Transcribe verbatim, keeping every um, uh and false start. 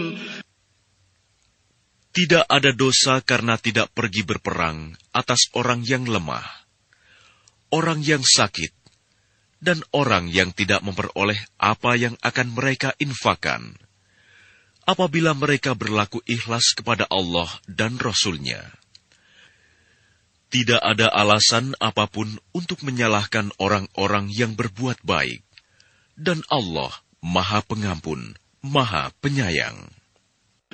Tidak ada dosa karena tidak pergi berperang atas orang yang lemah, orang yang sakit, dan orang yang tidak memperoleh apa yang akan mereka infakkan, apabila mereka berlaku ikhlas kepada Allah dan Rasul-Nya. Tidak ada alasan apapun untuk menyalahkan orang-orang yang berbuat baik, dan Allah Maha Pengampun, Maha Penyayang.